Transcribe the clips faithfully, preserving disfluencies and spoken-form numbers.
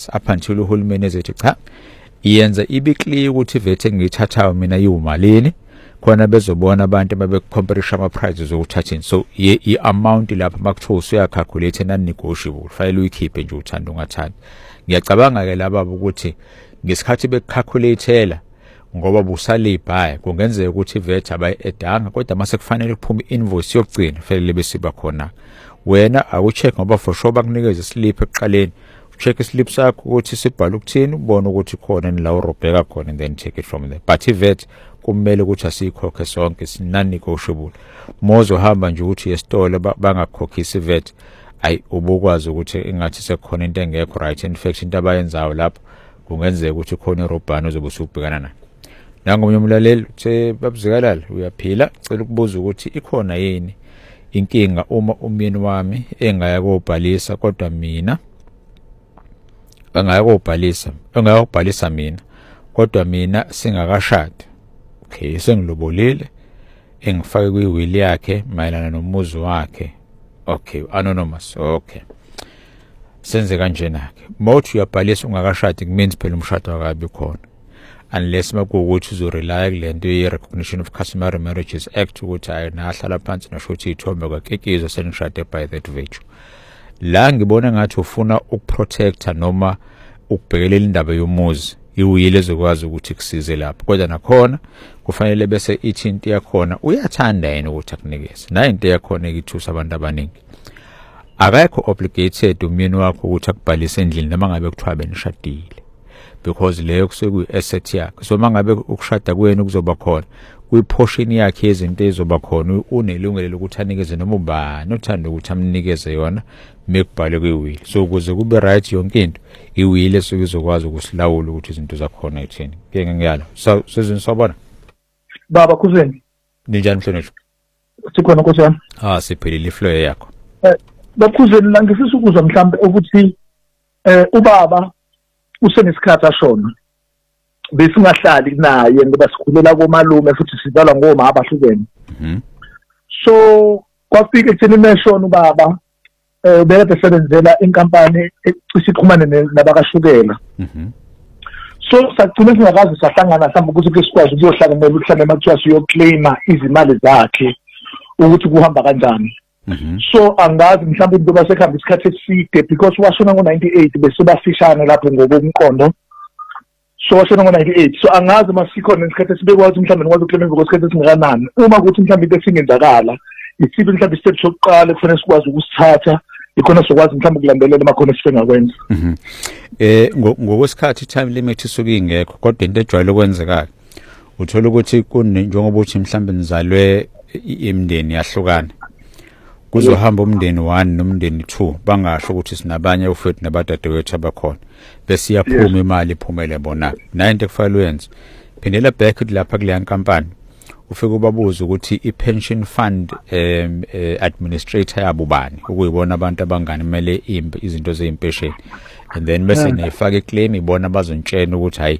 months up until uhulumeni ezethi cha iyenza ibiclear ukuthi iVAT engiyithathayo mina yimalini khona bezobona abantu ababekucomparisha ama prices okuthathini so i amount lapha makuthiwa usuyacalculate non negotiable file uyikhiphe nje uthanda ungathanda ngiyacabanga ke laba ukuthi ngesikhathi becalculateela ngoba busale ibhaya kungenzeka ukuthi iVAT abayedanga kodwa mase kufanele kuphume invoice yokugcina fanele besiba khona wena akucheck ngoba for sure bakunikeza islip eqaleni check islip sakho ukuthi sibhala ukuthini ubone ukuthi khona la urobheka khona and then take it from there but iVAT kumele ukuthi asikhokhe sonke non negotiable mozo hamba nje ukuthi yesitolo bangakhokhisa iVAT ayi ubukwazi ukuthi ingathi sekukhona into engekho right in fact into abayenzayo lapho kungenzeka ukuthi khona irobhana ozobe usubhekana nayo nangomunye umlaleli uthe babuzikalala uyaphila cela ukubuza ukuthi ikhona yini inkinga uma umyeni wami engaya kobhalisa kodwa mina engaya kobhalisa engaya kobhalisa mina kodwa mina singakashadi okay sengilobolile engifake kwiwili yakhe mayelana nomuzi wakhe okay anonymous okay senze kanjena ke mothi uyabhalisa ungakashadi means phela umshado akabi khona unless makuwukuthi uzorely kulento ye Recognition of Customary Marriages Act ukuthi ayinahlala phansi nashothi ithombe kwakekizwa senishade by that virtue la ngibona ngathi ufuna ukuprotecta noma ukubhekelela indaba yomuzi iwile ezokwazi ukuthi kusize lapho kodwa nakhona kufanele bese ithi into yakhona uyathanda yena ukuthi akunikeze na into yakhona ikithusa abantu abaningi akayikho obligated umyeni wakho ukuthi akubhalise endlini noma ngabe kuthiwa benishadile because leyo kusuke asset yakhe so mangabe ukushada kwenu kuzoba khona kuyiportion yakhe izinto ezoba khona unelungelo ukuthi anikeze noma ubani uthanda ukuthi amnikeze yona mekubhale kwiwili so ukuze kube right yonke into iwili esizokwazi ukusilawula ukuthi izinto zakhona ethini ngeke ngiyala so sezinsobona baba kuzeni ninjani mhlonishwa sikhona nkosana ah siphelile iflow yakho eh bakuzeni la ngifisa ukuzwa mhlambe ukuthi eh ubaba usenesikhathi ashona besingahlali naye ngoba sikhulela komalume futhi sidalwa ngoma abahlukene mhm so kwafika ekutheni meshona ubaba eh bebe sebenzela inkampani ecishixhumane nabakashukela mhm so sagcina singakazi sahlangana mhlawumbe ukuthi kusikwazi ukuyohlangana ukuhlangana makuthiwa siyoclaima izimali zakhe ukuthi kuhamba kanjani mhm so angazi mhlawumbe into basekhamba isikhathi eside because washona ngo ninety-eight bese bafishana lapho ngokomqondo so washona ngo ninety-eight so angazi masikhona isikhathi esibekwazi mhlawumbe ngikwazi uclaim ngokusikhathi esingakanani uma ukuthi mhlawumbe into esingenzakala isibe mhlawumbe step sokuqala kufanele sikwazi ukusithatha ikhona sokwazi mhlawumbe ukulandelela emakhona sifengakwenza mhm eh ngokwesikhathi time limit isuke ingekho kodwa into ejwayele ukwenzeka uthola ukuthi kunenjengoba uthi mhlawumbe nizalwe imndeni yahlukana kuzohamba umndeni one nomndeni two bangasho ukuthi sinabanye ufethu nabadadewethu abakhona bese iyaphuma imali iphumele bona na into ekufanele uyenze phindela back lapha kule nkampani ufike ubabuza ukuthi ipension fund um administrator yabo bani ukuyibona abantu abangani kumele izinto zeimpesheni and then bese nayifaka iclaim ibona bazontshena ukuthi hayi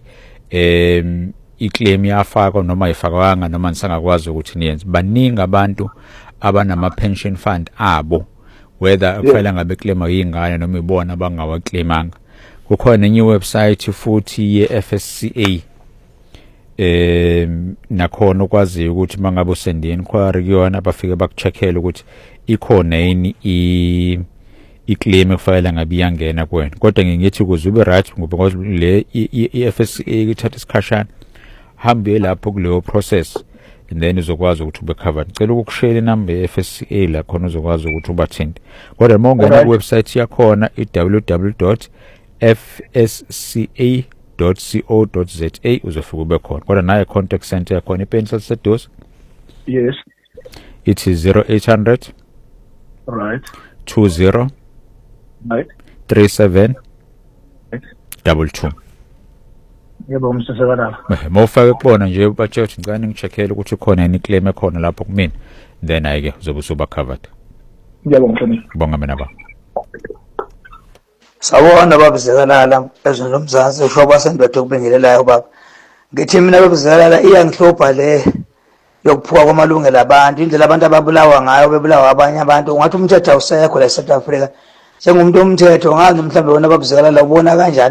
em iclaim yafakwa noma ayifakwanga noma nisangakwazi ukuthi niyenze baningi abantu abanama pension fund abo whether kufanele ngabe claim yingane noma ibona abangawaclaimanga kukhona enye website futhi ye F S C A em nakhona ukwazi ukuthi mangabe usende inquiry kuyona bafike bakucheckela ukuthi ikhona yini i iclaim kufanele ngabe iyangena kuwena kodwa ngingithi ukuze ube right ngoba le i F S C A ithatha isikhashana hambe lapho kuleyo process and then uzokwazi ukuthi ube covered cela ukushare inamba ye F S C A la khona uzokwazi ukuthi ubathinte kodwa uma ungena ku website yakhona i w w w dot f s c a dot co dot z a uzofika ube khona kodwa naye contact center yakhona ipencil sedos yes it is zero eight hundred right two zero right three seven double two yebo msesekala mawufake kubona nje batshothi ngicane ngicheckele ukuthi khona yini claim ekhona lapho kumina then ayike uzobe usuba covered yebo mhlonishwa bonga mina ba sawona babuzekalala ezweni lomzansi usho basendwethu kubingelelayo baba ngithi mina babuzekalala iyangihlopha le yokuphuka kwamalungelo abantu indlela abantu ababulawa ngayo bebulawa abanye abantu ungathi umthetho awusekho la eSouth Africa njengomuntu omthetho ngazi mhlambe wona babuzekalala ubona kanjani